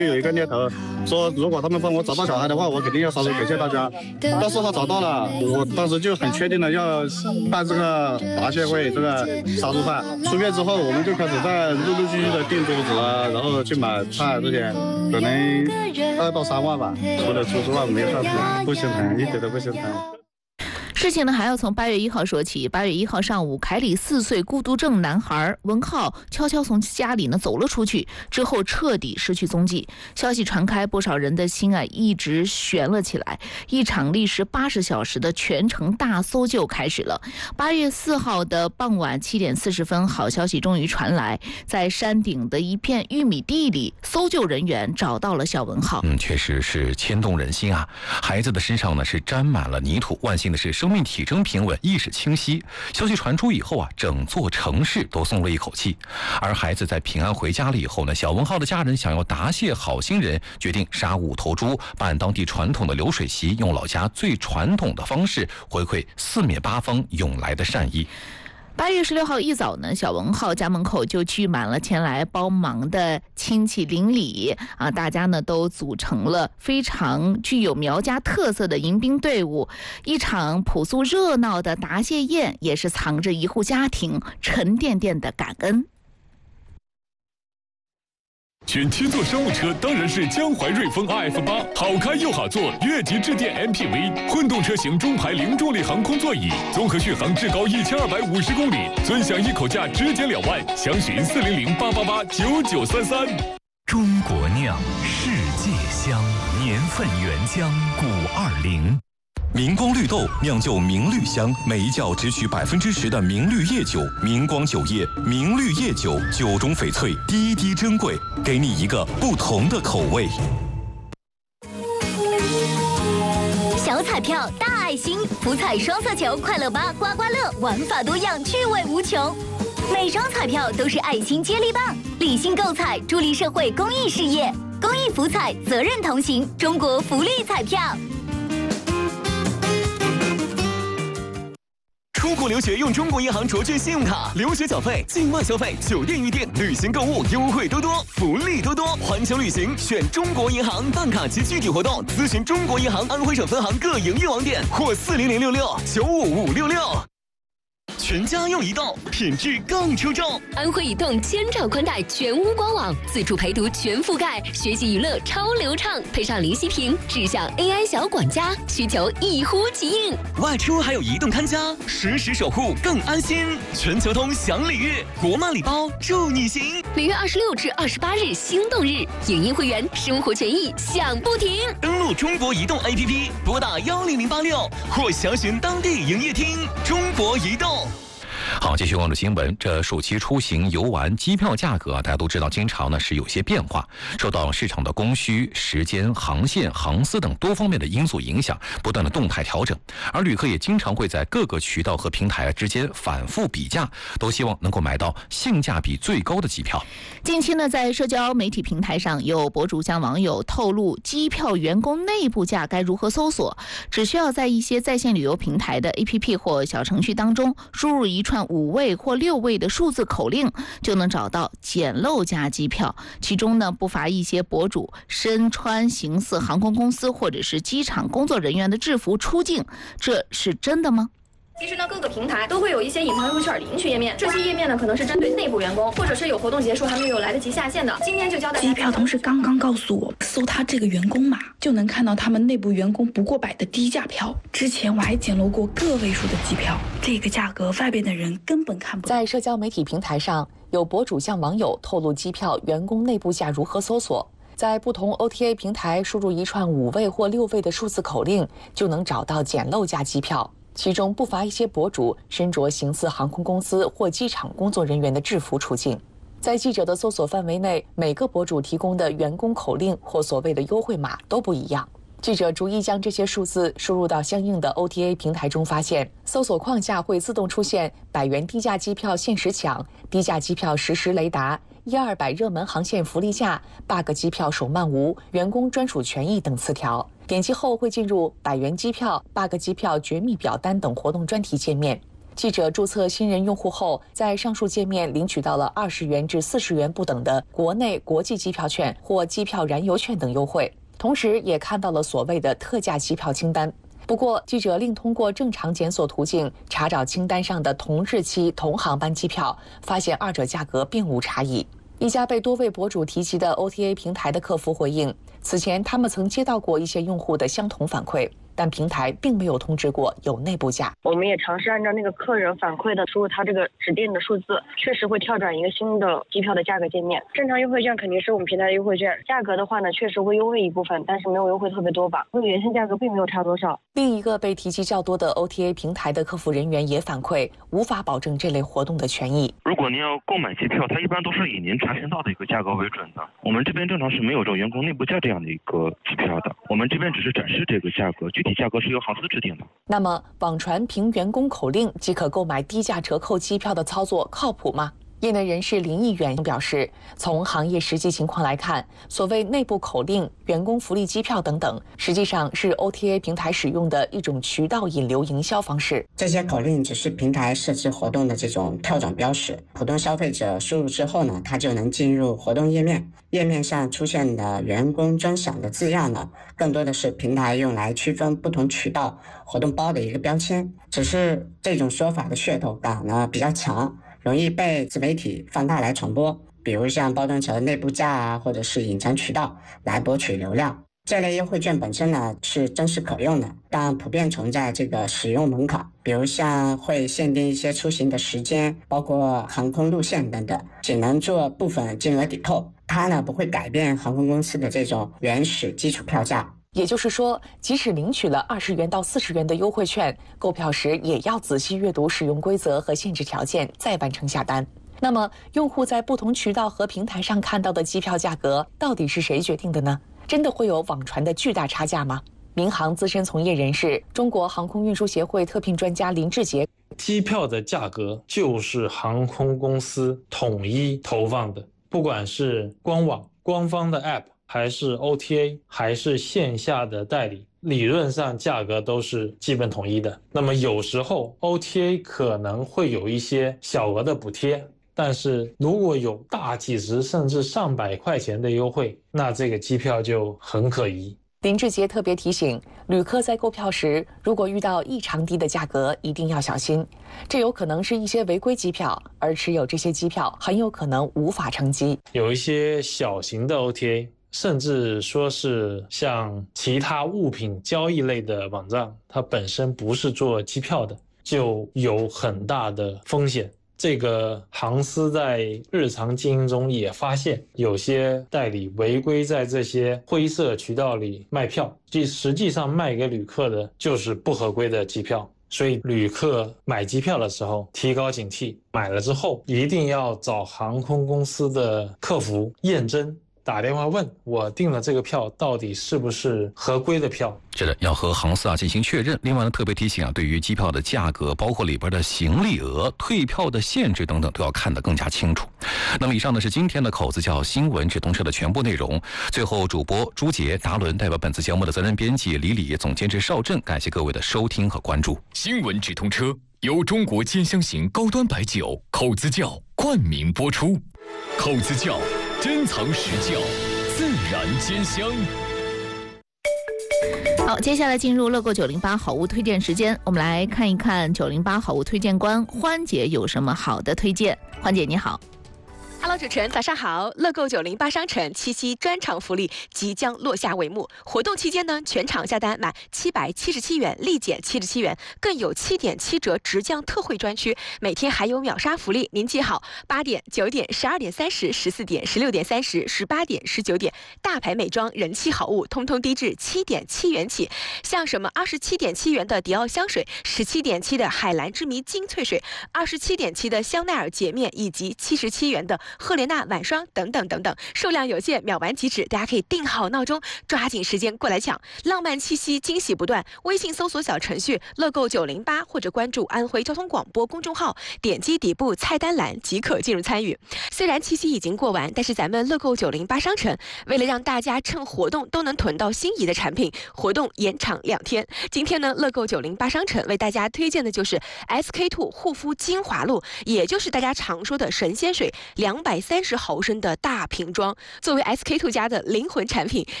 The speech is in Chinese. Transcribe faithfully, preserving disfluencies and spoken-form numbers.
有一个猎头说，如果他们帮我找到小孩的话，我肯定要杀猪，感谢大家。但是他找到了，我当时就很确定的要办这个答谢会，这个杀猪饭。出院之后，我们就开始在陆陆续续的订桌子啊，然后去买菜这些，可能二到三万吧。除了猪之外没有啥子，不心疼，一点都不心疼。 事情呢还要从八月一号说起。八月一号上午，凯里四岁孤独症男孩文浩悄悄从家里呢走了出去，之后彻底失去踪迹。消息传开，不少人的心啊一直悬了起来。一场历时八十小时的全程大搜救开始了。八月四号的傍晚七点四十分，好消息终于传来，在山顶的一片玉米地里，搜救人员找到了小文浩。 嗯，确实是牵动人心啊！孩子的身上呢是沾满了泥土，万幸的是生命体征平稳，意识清晰。消息传出以后啊，整座城市都松了一口气。而孩子在平安回家了以后呢，小文浩的家人想要答谢好心人，决定杀五头猪，办当地传统的流水席，用老家最传统的方式回馈四面八方涌来的善意。 八月十六号一早呢，小文浩家门口就聚满了前来帮忙的亲戚邻里啊，大家呢都组成了非常具有苗家特色的迎宾队伍。一场朴素热闹的答谢宴，也是藏着一户家庭沉甸甸的感恩。 选七座商务车当然是江淮瑞风 R F 八，好开又好坐，越级致电 M P V， 混动车型中排零重力航空座椅，综合续航至高一千二百五十公里，尊享一口价直减两万，详询四零零八八八九九三三。 中国酿，世界香，年份原浆古二零。明光绿豆酿就明绿香，每一窖只取百分之十的明绿叶酒，明光酒业明绿叶酒，酒中翡翠，滴滴珍贵，给你一个不同的口味。 小彩票大爱心，福彩双色球，快乐吧刮刮乐，玩法多样，趣味无穷。每张彩票都是爱心接力棒，理性购彩，助力社会公益事业。公益福彩，责任同行，中国福利彩票。 出国留学用中国银行卓券信用卡，留学缴费、境外消费、酒店预订、旅行购物，优惠多多，福利多多。环球旅行选中国银行，办卡及具体活动咨询中国银行安徽省分行各营业网点或四零零六六九五五六六。全家用移动，品质更出众。 安徽移动千兆宽带全屋官网，自助陪读全覆盖，学习娱乐超流畅，配上林息屏智享 A I 小管家，需求一呼即应。 外出还有移动看家，实时守护更安心。全球通享礼遇，国漫礼包祝你行。 每月二十六至二十八日心动日，影音会员生活权益享不停。 登录中国移动 A P P， 拨打幺零零八六或详询当地营业厅。中国移动。 好，继续关注新闻。这暑期出行游玩机票价格啊，大家都知道，经常呢是有些变化，受到市场的供需、时间、航线、航司等多方面的因素影响，不断的动态调整。而旅客也经常会在各个渠道和平台之间反复比价，都希望能够买到性价比最高的机票。 近期呢，在社交媒体平台上，有博主向网友透露机票员工内部价该如何搜索，只需要在一些在线旅游平台的 A P P 或小程序当中输入一串五位或六位的数字口令，就能找到捡漏价机票。其中呢，不乏一些博主身穿形似航空公司或者是机场工作人员的制服出境，这是真的吗？ 其实呢，各个平台都会有一些隐藏优惠券领取页面，这些页面呢可能是针对内部员工，或者是有活动结束还没有来得及下线的。今天就教大家， 机票同事刚刚告诉我，搜他这个员工码就能看到他们内部员工不过百的低价票。之前我还捡漏过个位数的机票，这个价格外边的人根本看不到。 在社交媒体平台上，有博主向网友透露机票员工内部价如何搜索。在不同 O T A 平台输入一串五位或六位的数字口令，就能找到捡漏价机票。其中不乏一些博主身着形似航空公司或机场工作人员的制服出境。在记者的搜索范围内，每个博主提供的员工口令或所谓的优惠码都不一样。记者逐一将这些数字输入到相应的 O T A 平台中，发现搜索框下会自动出现百元低价机票限时抢、低价机票实时雷达、一二百热门航线福利价、bug 机票手慢无、员工专属权益等词条。点击后会进入百元机票、bug 机票绝密表单等活动专题界面。 记者注册新人用户后，在上述界面领取到了二十元至四十元不等的国内、国际机票券或机票燃油券等优惠，同时也看到了所谓的特价机票清单。不过，记者另通过正常检索途径查找清单上的同日期、同航班机票，发现二者价格并无差异。一家被多位博主提及的 O T A 平台的客服回应，此前他们曾接到过一些用户的相同反馈，但平台并没有通知过有内部价。 我们也尝试按照那个客人反馈的输入他这个指定的数字，确实会跳转一个新的机票的价格界面。正常优惠券肯定是我们平台的优惠券，价格的话呢，确实会优惠一部分，但是没有优惠特别多吧，和原先价格并没有差多少。 另一个被提及较多的 O T A 平台的客服人员也反馈，无法保证这类活动的权益。 如果您要购买机票，它一般都是以您查询到的一个价格为准的。我们这边正常是没有这种员工内部价这样的一个机票的，我们这边只是展示这个价格，具体价格是由航司制定的。 那么，网传凭员工口令即可购买低价折扣机票的操作靠谱吗？业内人士林毅远表示，从行业实际情况来看，所谓内部口令、员工福利机票等等，实际上是 O T A 平台使用的一种渠道引流营销方式。 这些口令只是平台设置活动的这种跳转标识，普通消费者输入之后呢，他就能进入活动页面。页面上出现的员工专享的字样呢，更多的是平台用来区分不同渠道活动包的一个标签。只是这种说法的噱头感呢比较强，容易被自媒体放大来传播，比如像包装成内部价啊，或者是隐藏渠道来博取流量。这类优惠券本身呢是真实可用的，但普遍存在这个使用门槛，比如像会限定一些出行的时间，包括航空路线等等，只能做部分金额抵扣，它呢不会改变航空公司的这种原始基础票价。 也就是说，即使领取了二十元到四十元的优惠券，购票时也要仔细阅读使用规则和限制条件，再完成下单。那么，用户在不同渠道和平台上看到的机票价格，到底是谁决定的呢？真的会有网传的巨大差价吗？民航资深从业人士、中国航空运输协会特聘专家林志杰， 机票的价格就是航空公司统一投放的，不管是官网、官方的 App。还是 O T A 还是线下的代理，理论上价格都是基本统一的。那么有时候 O T A 可能会有一些小额的补贴，但是如果有大几十甚至上百块钱的优惠，那这个机票就很可疑。 林志杰特别提醒旅客在购票时，如果遇到异常低的价格，一定要小心，这有可能是一些违规机票，而持有这些机票很有可能无法乘机。 有一些小型的 O T A，甚至说是像其他物品交易类的网站，它本身不是做机票的，就有很大的风险。这个航司在日常经营中也发现，有些代理违规在这些灰色渠道里卖票，即实际上卖给旅客的就是不合规的机票。所以旅客买机票的时候提高警惕，买了之后一定要找航空公司的客服验真，打电话问我订了这个票到底是不是合规的票。 是的，要和航司啊进行确认。另外呢，特别提醒啊，对于机票的价格，包括里边的行李额、退票的限制等等，都要看得更加清楚。那么以上呢是今天的口子叫新闻直通车的全部内容。最后，主播朱杰、达伦代表本次节目的责任编辑李李、总监制邵震，感谢各位的收听和关注。 新闻直通车由中国兼香型高端白酒口子窖冠名播出，口子窖珍藏实窖，自然兼香。 好，接下来进入乐购九零八好物推荐时间，我们来看一看九零八好物推荐官欢姐有什么好的推荐。欢姐你好。 Hello， 主持人早上好！乐购九零八商城七夕专场福利即将落下帷幕，活动期间呢，全场下单满七百七十七元立减七十七元，更有七点七折直降特惠专区，每天还有秒杀福利，您记好：八点、九点、十二点三十、十四点、十六点三十、十八点、十九点，大牌美妆、人气好物，通通低至七点七元起。像什么二十七点七元的迪奥香水，十七点七的海蓝之谜精粹水，二十七点七的香奈儿洁面，以及七十七元的赫莲娜晚霜等等等等，数量有限，秒完即止，大家可以定好闹钟，抓紧时间过来抢，浪漫气息，惊喜不断。微信搜索小程序乐购九零八，或者关注安徽交通广播公众号，点击底部菜单栏即可进入参与。虽然七夕已经过完，但是咱们乐购九零八商城为了让大家趁活动都能囤到心仪的产品，活动延长两天。今天呢，乐购九零八商城为大家推荐的就是 S K two 护肤精华露，也就是大家常说的神仙水，两百三十毫升的大瓶装。作为 S K two 家的灵魂产品，